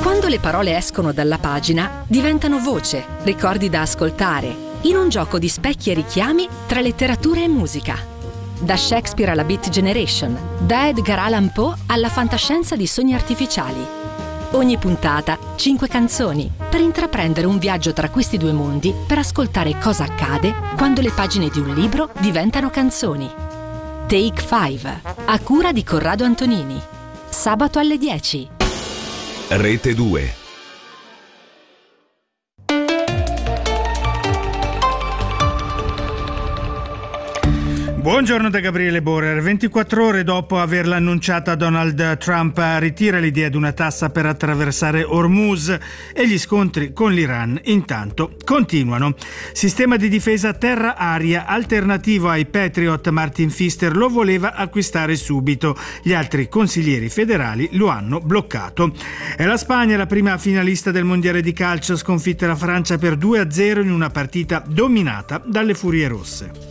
Quando le parole escono dalla pagina, diventano voce, ricordi da ascoltare, in un gioco di specchi e richiami tra letteratura e musica. Da Shakespeare alla Beat Generation, da Edgar Allan Poe alla fantascienza di sogni artificiali. Ogni puntata, 5 canzoni, per intraprendere un viaggio tra questi due mondi, per ascoltare cosa accade quando le pagine di un libro diventano canzoni. Take 5, a cura di Corrado Antonini. Sabato alle 10. Rete 2. Buongiorno da Gabriele Borer. 24 ore dopo averla annunciata, Donald Trump ritira l'idea di una tassa per attraversare Hormuz e gli scontri con l'Iran intanto continuano. Sistema di difesa terra-aria alternativo ai Patriot. Martin Pfister lo voleva acquistare subito. Gli altri consiglieri federali lo hanno bloccato. E la Spagna, la prima finalista del mondiale di calcio, sconfitta la Francia per 2-0 in una partita dominata dalle Furie Rosse.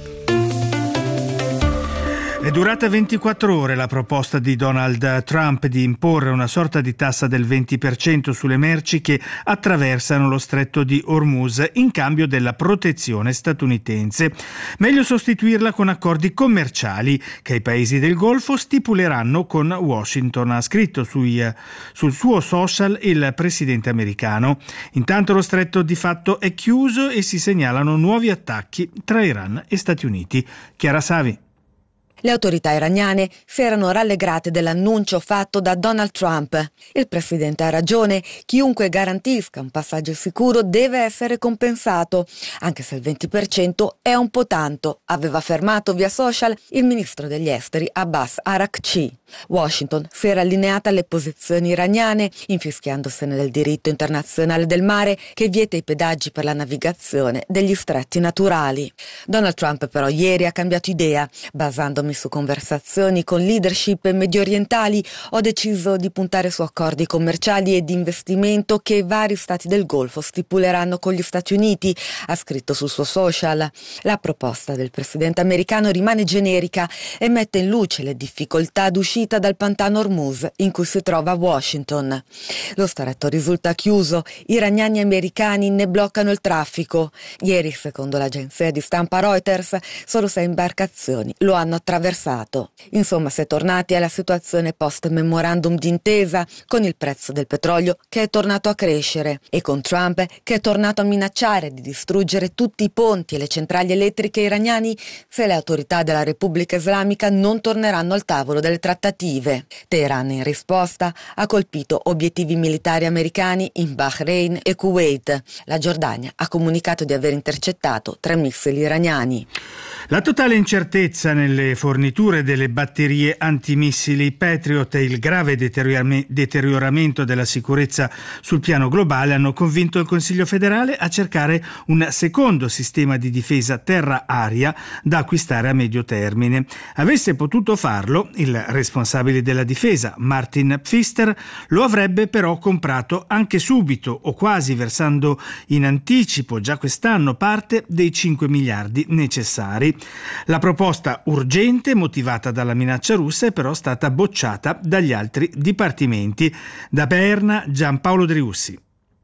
È durata 24 ore la proposta di Donald Trump di imporre una sorta di tassa del 20% sulle merci che attraversano lo stretto di Hormuz in cambio della protezione statunitense. Meglio sostituirla con accordi commerciali che i paesi del Golfo stipuleranno con Washington, ha scritto sul suo social il presidente americano. Intanto lo stretto di fatto è chiuso e si segnalano nuovi attacchi tra Iran e Stati Uniti. Chiara Savi. Le autorità iraniane si erano rallegrate dell'annuncio fatto da Donald Trump. Il presidente ha ragione, chiunque garantisca un passaggio sicuro deve essere compensato, anche se il 20% è un po' tanto, aveva affermato via social il ministro degli esteri Abbas Araghchi. Washington si era allineata alle posizioni iraniane, infischiandosene del diritto internazionale del mare che vieta i pedaggi per la navigazione degli stretti naturali. Donald Trump però ieri ha cambiato idea. Basandomi su conversazioni con leadership mediorientali, ho deciso di puntare su accordi commerciali e di investimento che vari stati del Golfo stipuleranno con gli Stati Uniti, ha scritto sul suo social. La proposta del presidente americano rimane generica e mette in luce le difficoltà d'uscita dal pantano Hormuz in cui si trova Washington. Lo stretto risulta chiuso, iraniani e americani ne bloccano il traffico. Ieri, secondo l'agenzia di stampa Reuters, solo 6 imbarcazioni lo hanno attraversato. Insomma, si è tornati alla situazione post-memorandum d'intesa, con il prezzo del petrolio che è tornato a crescere e con Trump che è tornato a minacciare di distruggere tutti i ponti e le centrali elettriche iraniani se le autorità della Repubblica Islamica non torneranno al tavolo delle trattative. Teheran, in risposta, ha colpito obiettivi militari americani in Bahrain e Kuwait. La Giordania ha comunicato di aver intercettato 3 missili iraniani. La totale incertezza nelle forniture delle batterie antimissili Patriot e il grave deterioramento della sicurezza sul piano globale hanno convinto il Consiglio federale a cercare un secondo sistema di difesa terra-aria da acquistare a medio termine. Avesse potuto farlo, il responsabile della difesa, Martin Pfister, lo avrebbe però comprato anche subito o quasi, versando in anticipo già quest'anno parte dei 5 miliardi necessari. La proposta urgente, motivata dalla minaccia russa, è però stata bocciata dagli altri dipartimenti. Da Berna, Giampaolo Driussi.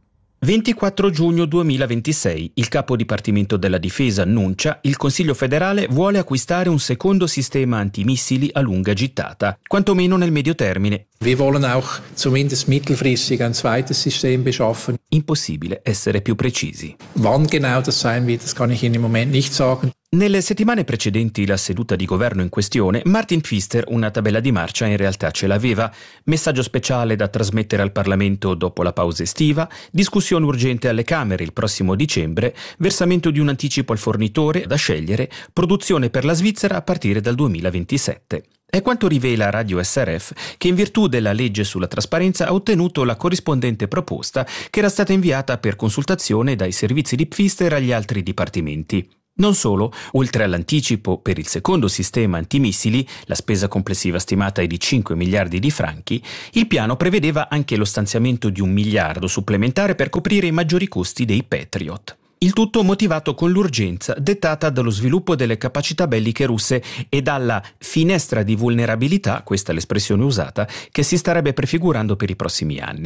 24 giugno 2026, il capo dipartimento della difesa annuncia: il Consiglio federale vuole acquistare un secondo sistema antimissili a lunga gittata, quantomeno nel medio termine. Wir wollen auch zumindest mittelfristig ein zweites System beschaffen. Impossibile essere più precisi. Wann genau das sein wird, das kann ich Ihnen im Moment nicht sagen. Nelle settimane precedenti la seduta di governo in questione, Martin Pfister una tabella di marcia in realtà ce l'aveva. Messaggio speciale da trasmettere al Parlamento dopo la pausa estiva, discussione urgente alle Camere il prossimo dicembre, versamento di un anticipo al fornitore da scegliere, produzione per la Svizzera a partire dal 2027. È quanto rivela Radio SRF, che in virtù della legge sulla trasparenza ha ottenuto la corrispondente proposta che era stata inviata per consultazione dai servizi di Pfister agli altri dipartimenti. Non solo, oltre all'anticipo per il secondo sistema antimissili, la spesa complessiva stimata è di 5 miliardi di franchi, il piano prevedeva anche lo stanziamento di 1 miliardo supplementare per coprire i maggiori costi dei Patriot. Il tutto motivato con l'urgenza dettata dallo sviluppo delle capacità belliche russe e dalla finestra di vulnerabilità, questa è l'espressione usata, che si starebbe prefigurando per i prossimi anni.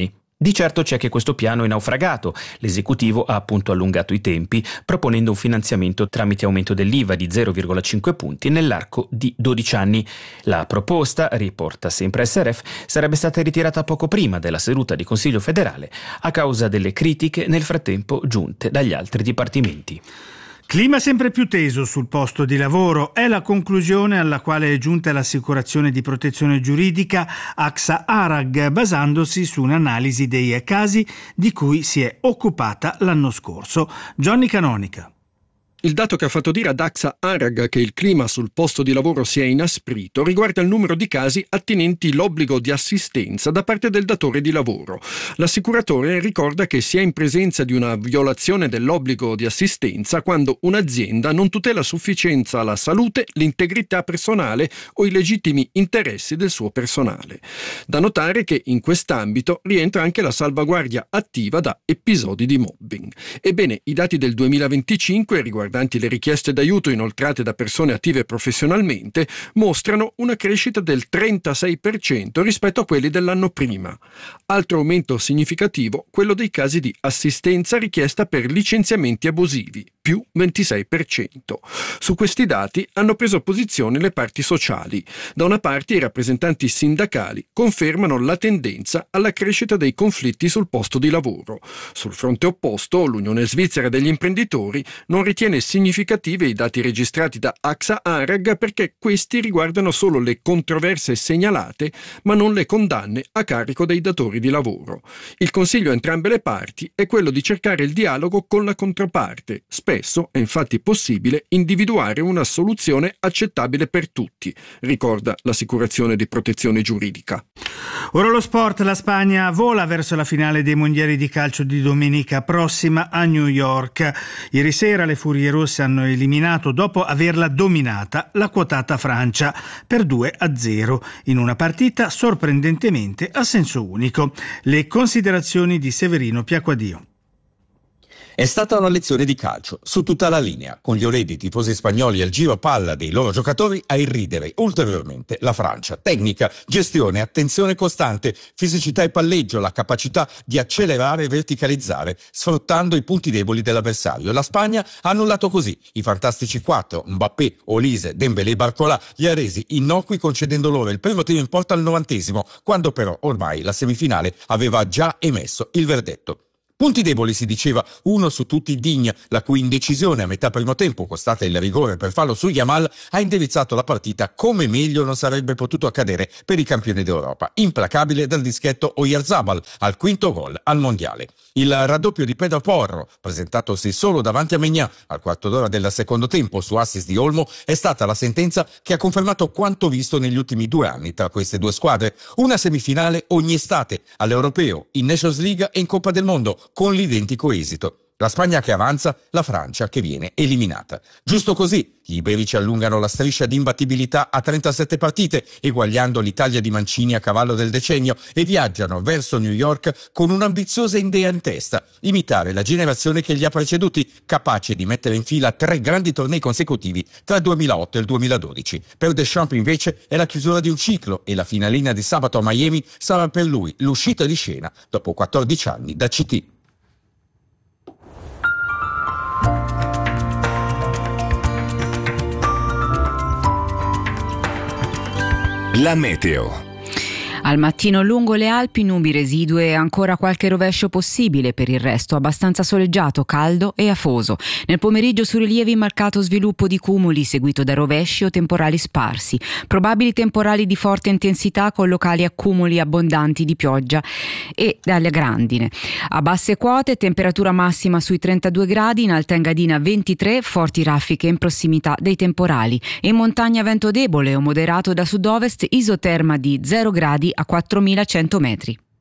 Di certo c'è che questo piano è naufragato. L'esecutivo ha appunto allungato i tempi, proponendo un finanziamento tramite aumento dell'IVA di 0,5 punti nell'arco di 12 anni. La proposta, riporta sempre SRF, sarebbe stata ritirata poco prima della seduta di Consiglio federale a causa delle critiche nel frattempo giunte dagli altri dipartimenti. Clima sempre più teso sul posto di lavoro è la conclusione alla quale è giunta l'assicurazione di protezione giuridica AXA ARAG, basandosi su un'analisi dei casi di cui si è occupata l'anno scorso. Johnny Canonica. Il dato che ha fatto dire ad AXA ARAG che il clima sul posto di lavoro si è inasprito riguarda il numero di casi attinenti l'obbligo di assistenza da parte del datore di lavoro. L'assicuratore ricorda che si è in presenza di una violazione dell'obbligo di assistenza quando un'azienda non tutela a sufficienza la salute, l'integrità personale o i legittimi interessi del suo personale. Da notare che in quest'ambito rientra anche la salvaguardia attiva da episodi di mobbing. Ebbene, i dati del 2025 riguardanti le richieste d'aiuto inoltrate da persone attive professionalmente mostrano una crescita del 36% rispetto a quelli dell'anno prima. Altro aumento significativo, quello dei casi di assistenza richiesta per licenziamenti abusivi, più 26%. Su questi dati hanno preso posizione le parti sociali. Da una parte i rappresentanti sindacali confermano la tendenza alla crescita dei conflitti sul posto di lavoro. Sul fronte opposto, l'Unione Svizzera degli Imprenditori non ritiene significativi i dati registrati da AXA ARAG perché questi riguardano solo le controversie segnalate ma non le condanne a carico dei datori di lavoro. Il consiglio a entrambe le parti è quello di cercare il dialogo con la controparte. Spesso è infatti possibile individuare una soluzione accettabile per tutti, ricorda l'assicurazione di protezione giuridica. Ora lo sport, la Spagna vola verso la finale dei mondiali di calcio di domenica prossima a New York. Ieri sera le Furie Rosse hanno eliminato, dopo averla dominata, la quotata Francia per 2-0 in una partita sorprendentemente a senso unico. Le considerazioni di Severino Piacquadio. È stata una lezione di calcio su tutta la linea, con gli orridi tifosi spagnoli al giro palla dei loro giocatori a irridere ulteriormente la Francia. Tecnica, gestione, attenzione costante, fisicità e palleggio, la capacità di accelerare e verticalizzare, sfruttando i punti deboli dell'avversario. La Spagna ha annullato così i fantastici 4, Mbappé, Olise, Dembélé e Barcola, li ha resi innocui concedendo loro il primo tiro in porta al 90°, quando però ormai la semifinale aveva già emesso il verdetto. Punti deboli, si diceva, uno su tutti Digne, la cui indecisione a metà primo tempo, costata il rigore per fallo su Yamal, ha indirizzato la partita come meglio non sarebbe potuto accadere per i campioni d'Europa. Implacabile dal dischetto Oyarzabal al quinto gol al mondiale. Il raddoppio di Pedro Porro, presentatosi solo davanti a Maignan al quarto d'ora del secondo tempo su assist di Olmo, è stata la sentenza che ha confermato quanto visto negli ultimi 2 anni tra queste due squadre. Una semifinale ogni estate, all'Europeo, in Nations League e in Coppa del Mondo, con l'identico esito. La Spagna che avanza, la Francia che viene eliminata. Giusto così, gli iberici allungano la striscia di imbattibilità a 37 partite, eguagliando l'Italia di Mancini a cavallo del decennio, e viaggiano verso New York con un'ambiziosa idea in testa: imitare la generazione che li ha preceduti, capace di mettere in fila 3 grandi tornei consecutivi tra il 2008 e il 2012. Per Deschamps invece è la chiusura di un ciclo e la finalina di sabato a Miami sarà per lui l'uscita di scena dopo 14 anni da CT. La meteo. Al mattino lungo le Alpi nubi residue e ancora qualche rovescio possibile, per il resto abbastanza soleggiato, caldo e afoso. Nel pomeriggio su rilievi marcato sviluppo di cumuli seguito da rovesci o temporali sparsi, probabili temporali di forte intensità con locali accumuli abbondanti di pioggia e dalle grandine. A basse quote temperatura massima sui 32 gradi, in Alta Engadina 23, forti raffiche in prossimità dei temporali, e in montagna vento debole o moderato da sud-ovest, isoterma di 0 gradi a 4100 metri.